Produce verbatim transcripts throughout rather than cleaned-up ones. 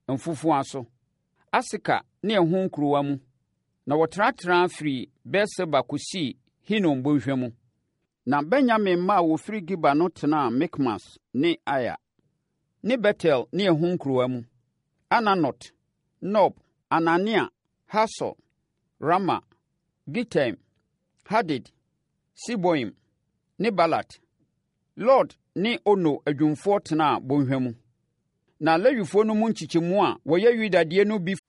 mfufu aso, Aseka ne ɛho nkurowa mu, na wɔtenatena firi Beer-Seba kɔsii Hinom bɔnhwa mu. Na Benyamin mma a wɔfiri Giba no tenaa Mikmas ne Aya, ne Betel ne ɛho nkurowa mu, Ananot, Nob, Anania, Hasor, Rama, Gittaim, Hadid, Siboim ne Balat. Lod ne Ono adwumfoɔ tenaa bɔnhwa mu. Na Lewifoɔ no mu nkyekyɛmu a wɔyɛ Yudadeɛ no bi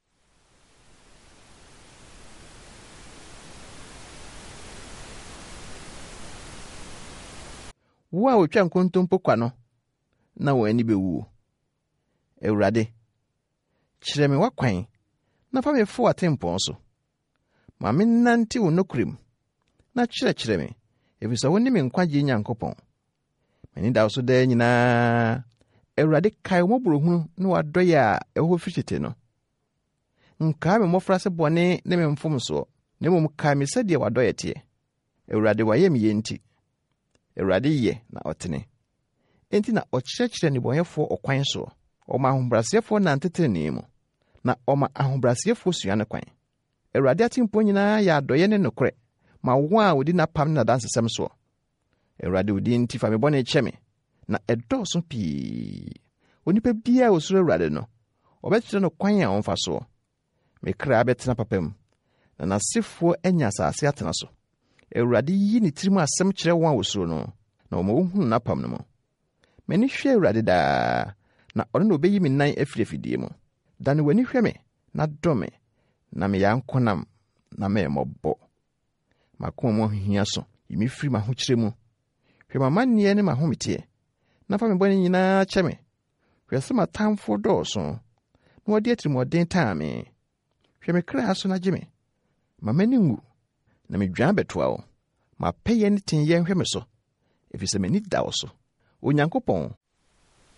wo a wotwa nkontompo kwa no na wɔn ani bɛwuo. Awurade, kyerɛ me wakwan na fa me fo atempɔn so. Ma me nante wo nokorɛm na kyerɛkyerɛ me, efisɛ wo ne me nkwagye Nyankopɔn. M'ani da wo so daa nyinaa. Awurade, kae wo mmɔborɔhunu ne w'adɔyɛ a ɛwɔ firi tete no. Nkaa me mmɔfraase bɔne ne me mfomsoɔ, na mmom kae me sɛdeɛ w'adɔyɛ teɛ. Awurade, wayɛ me yɛ nti. Awurade yɛ na ɔtene. Enti na ɔkyerɛkyerɛ nnebɔneyɛfoɔ ɔkwan soɔ. Ɔma ahobrɛasefoɔ nante tenenee mu, na ɔma ahobrɛasefoɔ sua ne kwan. Awurade atempo nyinaa yɛ adɔyɛ ne nokorɛ, ma wo a wodi n'apam ne n'adansesɛm soɔ. Awurade, wo din nti fa me bɔne kyɛ me, na ɛdɔɔso pii. Onipa biara a osuro Awurade no, ɔbɛkyerɛ no kwan a ɔmfa soɔ. Me kra bɛtena papa mu, na n'asefoɔ anya asase atena so. Awurade yi ne tirim asɛm kyerɛ wɔn a wosuro no, na wɔma wohunu n'apam no mu. M'ani hwɛ Awurade daa, na ɔno na obɛyi me nan afiri afidie mu. Dane w'ani hwɛ me, na dɔ me, na meyɛ ankonam, na mɛyɛ mmɔbɔ. M'akoma mu ahohia so, yi me firi m'ahokyerɛ mu. Hwɛ m'amanneɛ ne m'ahometeɛ, na fa me bɔne nyinaa kyɛ me. Hwɛ sɛ m'atamfoɔ dɔɔso, na wɔde atirimɔden taa me. Hwɛ me kra so na gye me. Ma m'ani nwu, na medwan bɛtoa wo. Mapɛyɛ ne tenyɛ nhwɛ me so, efisɛ m'ani da wo so. Onyankopɔn,